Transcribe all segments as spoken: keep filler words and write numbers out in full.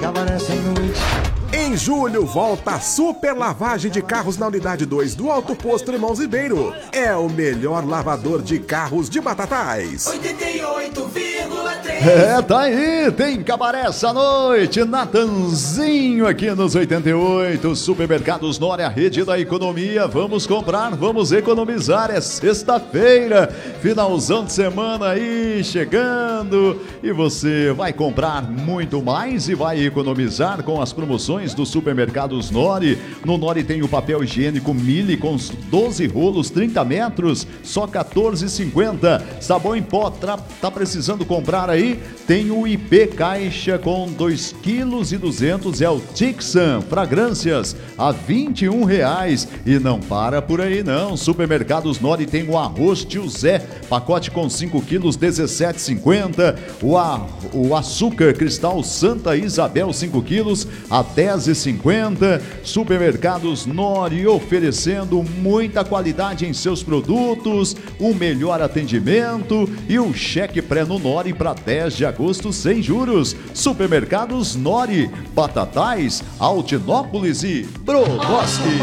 Cabaré essa noite. Em julho, volta a super lavagem de carros na unidade dois do Alto Posto Irmãos Ribeiro. É o melhor lavador de carros de Batatais. oitenta e oito vírgula três. É, tá aí, tem cabaré essa noite, Natanzinho aqui nos oitenta e oito, Supermercados Nori, a rede da economia. Vamos comprar, vamos economizar, é sexta-feira, finalzão de semana aí, chegando, e você vai comprar muito mais e vai economizar com as promoções do Supermercados Nori. No Nori tem o papel higiênico Mili com doze rolos, trinta metros, só quatorze reais e cinquenta centavos. Sabão em pó, tá, tá precisando comprar aí? Tem o I P caixa com dois quilos e duzentos, é o Tixan Fragrâncias a vinte e um reais. E não para por aí não, Supermercados Nori tem o arroz Tio Zé, pacote com cinco quilos, dezessete reais e cinquenta centavos. O, a, o açúcar cristal Santa Isabel, cinco quilos, a dez reais e cinquenta centavos. Supermercados Nori oferecendo muita qualidade em seus produtos, o melhor atendimento e o cheque pré no Nori para dez de agosto sem juros. Supermercados Nori, Batatais, Altinópolis e Brodowski.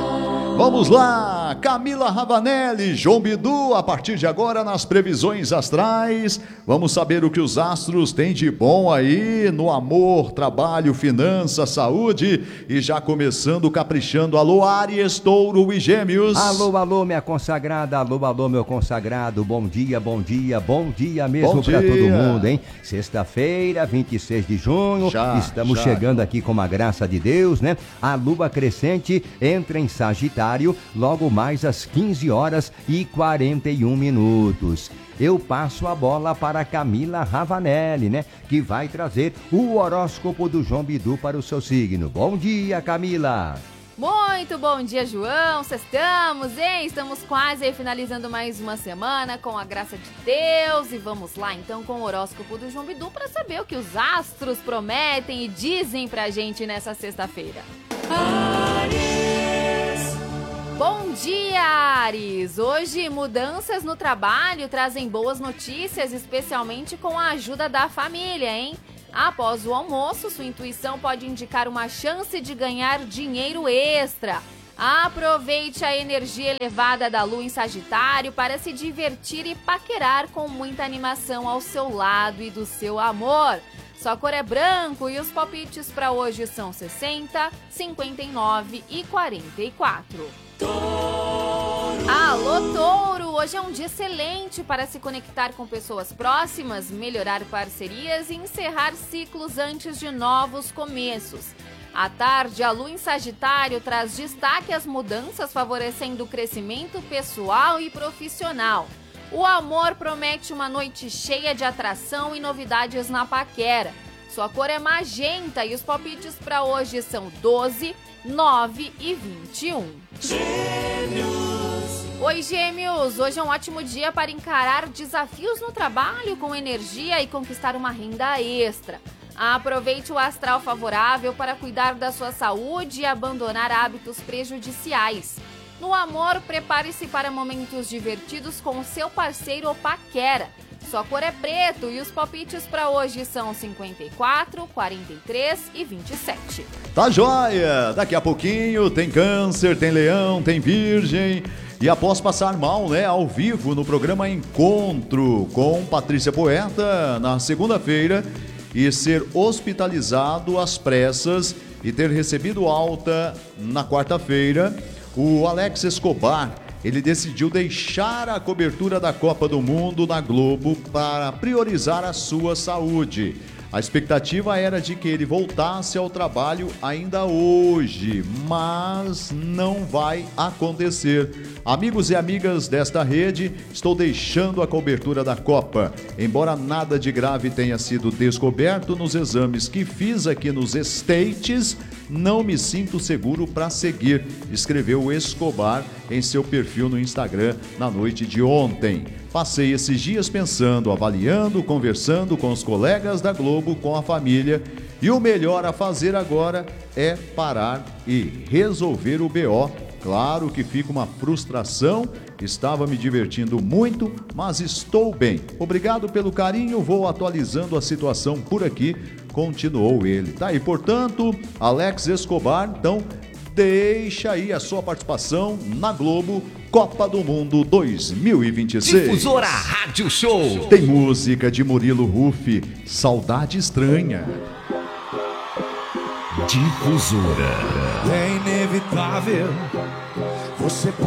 Vamos lá, Camila Ravanelli, João Bidu, a partir de agora nas previsões astrais. Vamos saber o que os astros têm de bom aí no amor, trabalho, finanças, saúde. E já começando caprichando, alô Áries, Touro e Gêmeos. Alô, alô, minha consagrada, alô, alô, meu consagrado. Bom dia, bom dia, bom dia mesmo para todo mundo, hein? Sexta-feira, vinte e seis de junho, já, estamos já. chegando aqui com a graça de Deus, né? A lua crescente entra em Sagitário logo mais às quinze horas e quarenta e um minutos. Eu passo a bola para Camila Ravanelli, né? Que vai trazer o horóscopo do João Bidu para o seu signo. Bom dia, Camila! Muito bom dia, João. Estamos, hein? Estamos quase aí finalizando mais uma semana com a graça de Deus. E vamos lá, então, com o horóscopo do João Bidu para saber o que os astros prometem e dizem pra gente nessa sexta-feira. Bom dia, Áries! Hoje, mudanças no trabalho trazem boas notícias, especialmente com a ajuda da família, hein? Após o almoço, sua intuição pode indicar uma chance de ganhar dinheiro extra. Aproveite a energia elevada da lua em Sagitário para se divertir e paquerar com muita animação ao seu lado e do seu amor. Sua cor é branco e os palpites para hoje são sessenta, cinquenta e nove e quarenta e quatro. Alô, Touro! Hoje é um dia excelente para se conectar com pessoas próximas, melhorar parcerias e encerrar ciclos antes de novos começos. À tarde, a lua em Sagitário traz destaque às mudanças, favorecendo o crescimento pessoal e profissional. O amor promete uma noite cheia de atração e novidades na paquera. Sua cor é magenta e os palpites para hoje são doze, nove e vinte e um. Gêmeos. Oi, Gêmeos! Hoje é um ótimo dia para encarar desafios no trabalho com energia e conquistar uma renda extra. Aproveite o astral favorável para cuidar da sua saúde e abandonar hábitos prejudiciais. No amor, prepare-se para momentos divertidos com o seu parceiro ou paquera. Sua cor é preto e os palpites para hoje são cinquenta e quatro, quarenta e três e vinte e sete. Tá joia! Daqui a pouquinho tem Câncer, tem Leão, tem Virgem. E após passar mal, né, ao vivo no programa Encontro com Patrícia Poeta na segunda-feira e ser hospitalizado às pressas e ter recebido alta na quarta-feira, o Alex Escobar, ele decidiu deixar a cobertura da Copa do Mundo na Globo para priorizar a sua saúde. A expectativa era de que ele voltasse ao trabalho ainda hoje, mas não vai acontecer. Amigos e amigas desta rede, estou deixando a cobertura da Copa. Embora nada de grave tenha sido descoberto nos exames que fiz aqui nos States, não me sinto seguro para seguir, escreveu Escobar em seu perfil no Instagram na noite de ontem. Passei esses dias pensando, avaliando, conversando com os colegas da Globo, com a família, e o melhor a fazer agora é parar e resolver o B O. Claro que fica uma frustração, estava me divertindo muito, mas estou bem. Obrigado pelo carinho, vou atualizando a situação por aqui, continuou ele. Tá aí, portanto, Alex Escobar, então, deixa aí a sua participação na Globo Copa do Mundo dois mil e vinte e seis. Difusora Rádio Show. Tem música de Murilo Ruff, Saudade Estranha. Difusora. É inevitável você